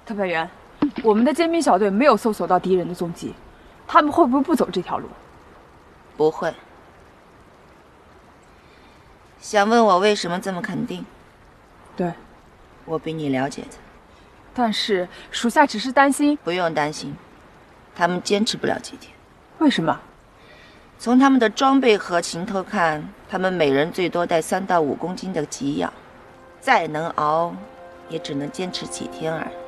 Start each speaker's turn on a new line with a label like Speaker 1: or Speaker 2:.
Speaker 1: 特派员，我们的尖兵小队没有搜索到敌人的踪迹，他们会不会不走这条路？
Speaker 2: 不会。想问我为什么这么肯定？
Speaker 1: 对，
Speaker 2: 我比你了解的。
Speaker 1: 但是属下只是担心。
Speaker 2: 不用担心，他们坚持不了几天。
Speaker 1: 为什么？
Speaker 2: 从他们的装备和行头看，他们每人最多带3到5公斤的给养，再能熬，也只能坚持几天而已。